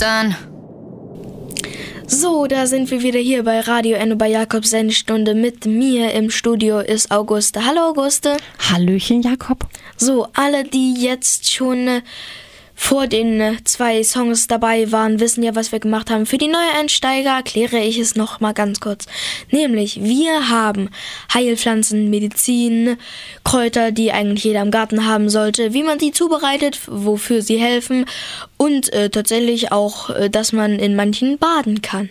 dann. So, da sind wir wieder hier bei Radio Enno bei Jakobs Sendestunde. Mit mir im Studio ist Auguste. Hallo Auguste. Hallöchen Jakob. So, alle, die jetzt schon vor den 2 Songs dabei waren, wissen ja, was wir gemacht haben. Für die Neueinsteiger erkläre ich es noch mal ganz kurz. Nämlich, wir haben Heilpflanzen, Medizin, Kräuter, die eigentlich jeder im Garten haben sollte, wie man sie zubereitet, wofür sie helfen und tatsächlich auch, dass man in manchen baden kann.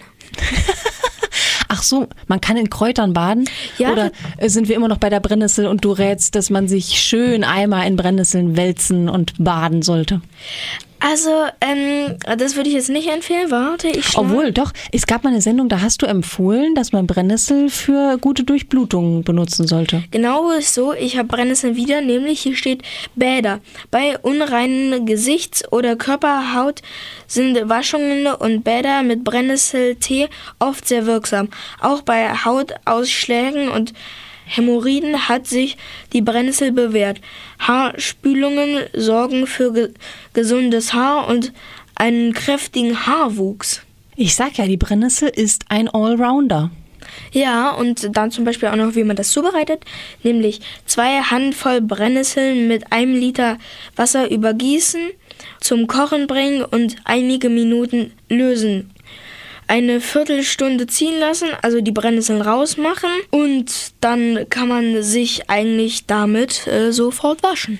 Ach so, man kann in Kräutern baden? Ja. Oder sind wir immer noch bei der Brennnessel und du rätst, dass man sich schön einmal in Brennnesseln wälzen und baden sollte? Also, das würde ich jetzt nicht empfehlen. Warte, Obwohl, doch, es gab mal eine Sendung, da hast du empfohlen, dass man Brennnessel für gute Durchblutung benutzen sollte. Genau so, ich habe Brennnesseln wieder, nämlich hier steht Bäder. Bei unreinen Gesichts- oder Körperhaut sind Waschungen und Bäder mit Brennnesseltee oft sehr wirksam. Auch bei Hautausschlägen und Hämorrhoiden hat sich die Brennnessel bewährt. Haarspülungen sorgen für gesundes Haar und einen kräftigen Haarwuchs. Ich sag ja, die Brennnessel ist ein Allrounder. Ja, und dann zum Beispiel auch noch, wie man das zubereitet, nämlich 2 Handvoll Brennnesseln mit 1 Liter Wasser übergießen, zum Kochen bringen und einige Minuten lösen. Eine Viertelstunde ziehen lassen, also die Brennnesseln rausmachen und dann kann man sich eigentlich damit sofort waschen.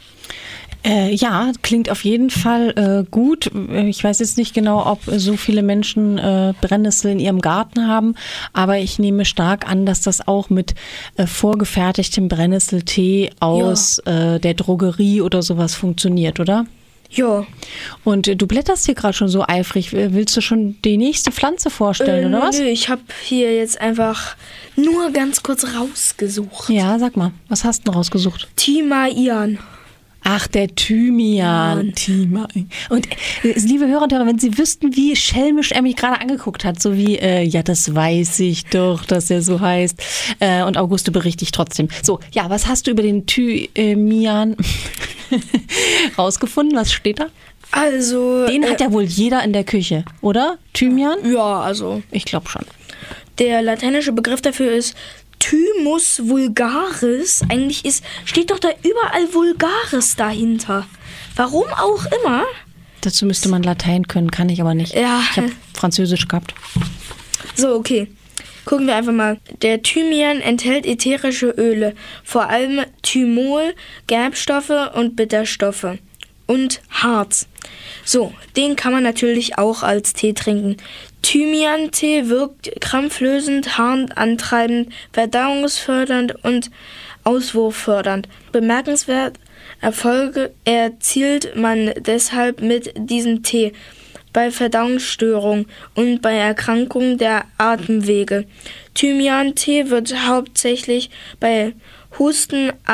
Ja, klingt auf jeden Fall gut. Ich weiß jetzt nicht genau, ob so viele Menschen Brennnessel in ihrem Garten haben, aber ich nehme stark an, dass das auch mit vorgefertigtem Brennnesseltee aus der Drogerie oder sowas funktioniert, oder? Ja. Und du blätterst hier gerade schon so eifrig. Willst du schon die nächste Pflanze vorstellen, oder was? Nö, ich habe hier jetzt einfach nur ganz kurz rausgesucht. Ja, sag mal, was hast du denn rausgesucht? Thymian. Ach, der Thymian. Thymian. Und liebe Hörer und Hörer, wenn Sie wüssten, wie schelmisch er mich gerade angeguckt hat, so wie, ja, das weiß ich doch, dass er so heißt. Und Auguste berichte ich trotzdem. So, ja, was hast du über den Thymian rausgefunden? Was steht da? Also... Den hat ja wohl jeder in der Küche, oder? Thymian? Ja, also... Ich glaube schon. Der lateinische Begriff dafür ist Thymus vulgaris. Eigentlich steht doch da überall Vulgaris dahinter. Warum auch immer. Dazu müsste man Latein können, kann ich aber nicht. Ja. Ich habe Französisch gehabt. So, okay. Gucken wir einfach mal. Der Thymian enthält ätherische Öle, vor allem Thymol, Gerbstoffe und Bitterstoffe und Harz. So, den kann man natürlich auch als Tee trinken. Thymian-Tee wirkt krampflösend, harnantreibend, verdauungsfördernd und auswurffördernd. Bemerkenswert Erfolge erzielt man deshalb mit diesem Tee bei Verdauungsstörungen und bei Erkrankungen der Atemwege. Thymian-Tee wird hauptsächlich bei Husten,